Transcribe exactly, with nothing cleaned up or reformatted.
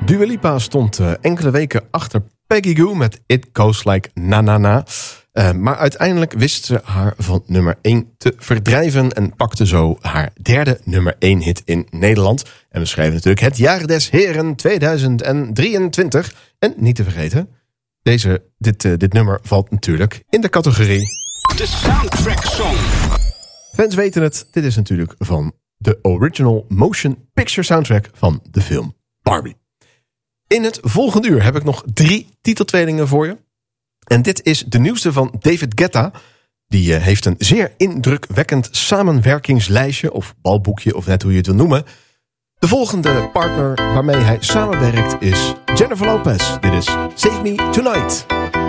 Dua Lipa stond uh, enkele weken achter Peggy Gou met It Goes Like Na Na Na. Uh, maar uiteindelijk wist ze haar van nummer één te verdrijven en pakte zo haar derde nummer één hit in Nederland. En we schrijven natuurlijk het jaar des heren tweeduizend drieëntwintig. En niet te vergeten, deze, dit, uh, dit nummer valt natuurlijk in de categorie de Soundtrack Song. Fans weten het, dit is natuurlijk van de original motion picture soundtrack van de film Barbie. In het volgende uur heb ik nog drie titeltweelingen voor je. En dit is de nieuwste van David Guetta. Die uh, heeft een zeer indrukwekkend samenwerkingslijstje, of balboekje, of net hoe je het wil noemen. De volgende partner waarmee hij samenwerkt is Jennifer Lopez. Dit is Save Me Tonight.